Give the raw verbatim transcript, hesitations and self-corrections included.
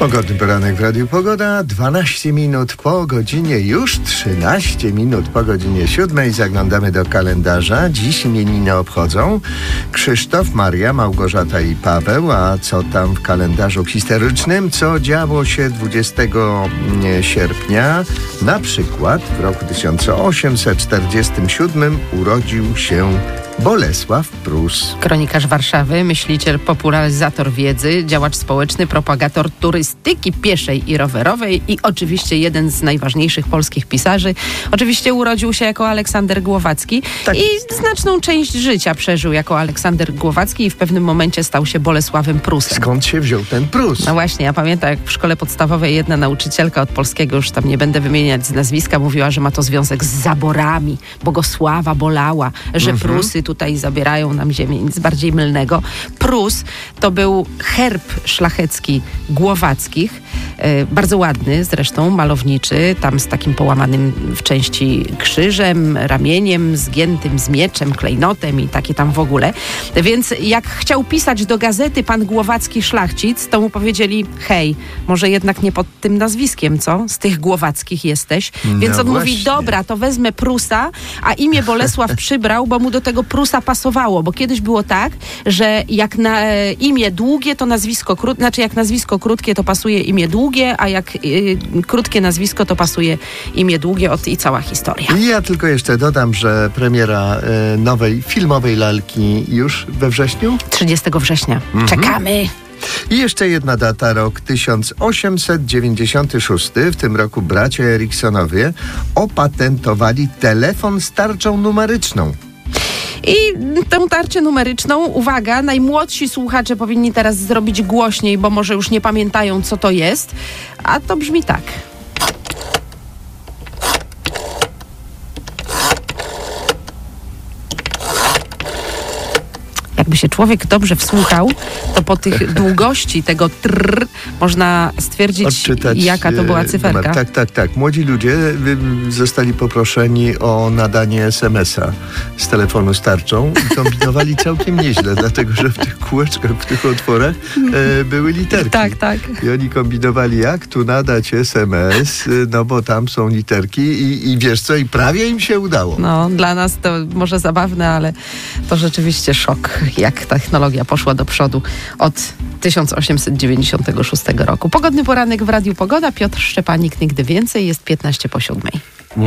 Pogodny poranek w Radiu Pogoda, dwanaście minut po godzinie, już trzynaście minut po godzinie siódmej. Zaglądamy do kalendarza. Dziś imieniny obchodzą Krzysztof, Maria, Małgorzata i Paweł. A co tam w kalendarzu historycznym? Co działo się dwudziestego sierpnia? Na przykład w roku tysiąc osiemset czterdziestym siódmym urodził się Bolesław Prus. Kronikarz Warszawy, myśliciel, popularyzator wiedzy, działacz społeczny, propagator turystyki pieszej i rowerowej i oczywiście jeden z najważniejszych polskich pisarzy. Oczywiście urodził się jako Aleksander Głowacki tak. i znaczną część życia przeżył jako Aleksander Głowacki i w pewnym momencie stał się Bolesławem Prusem. Skąd się wziął ten Prus? No właśnie, ja pamiętam, jak w szkole podstawowej jedna nauczycielka od polskiego, już tam nie będę wymieniać z nazwiska, mówiła, że ma to związek z zaborami. Bogosława bolała, że mhm. Prusy tutaj zabierają nam ziemię, nic bardziej mylnego. Prus to był herb szlachecki Głowackich, e, bardzo ładny zresztą, malowniczy, tam z takim połamanym w części krzyżem, ramieniem, zgiętym z mieczem, klejnotem i takie tam w ogóle. Więc jak chciał pisać do gazety pan Głowacki szlachcic, to mu powiedzieli, hej, może jednak nie pod tym nazwiskiem, co? Z tych Głowackich jesteś. No Więc on właśnie. mówi, dobra, to wezmę Prusa, a imię Bolesław przybrał, bo mu do tego Prusa pasowało, bo kiedyś było tak, że jak na e, imię długie, to nazwisko krótkie, znaczy jak nazwisko krótkie, to pasuje imię długie, a jak e, krótkie nazwisko, to pasuje imię długie, od i cała historia. Ja tylko jeszcze dodam, że premiera e, nowej filmowej lalki już we wrześniu? trzydziestego września. Mhm. Czekamy! I jeszcze jedna data, rok tysiąc osiemset dziewięćdziesiąty szósty. W tym roku bracia Eriksonowie opatentowali telefon z tarczą numeryczną. I tę tarczę numeryczną, uwaga, najmłodsi słuchacze powinni teraz zrobić głośniej, bo może już nie pamiętają, co to jest. A to brzmi tak. Jakby się człowiek dobrze wsłuchał, to po tych długości tego trrr można stwierdzić, odczytać, jaka to była cyferka. Numer. Tak, tak, tak. Młodzi ludzie zostali poproszeni o nadanie es em es a z telefonu z tarczą i kombinowali całkiem nieźle, dlatego że w tych kółeczkach, w tych otworach e, były literki. Tak, tak. I oni kombinowali, jak tu nadać es em es, no bo tam są literki i, i wiesz co, i prawie im się udało. No, dla nas to może zabawne, ale to rzeczywiście szok, jak technologia poszła do przodu od tysiąc osiemset dziewięćdziesiątego szóstego roku. Pogodny poranek w Radiu Pogoda. Piotr Szczepanik, nigdy więcej. Jest piętnaście po siódmej.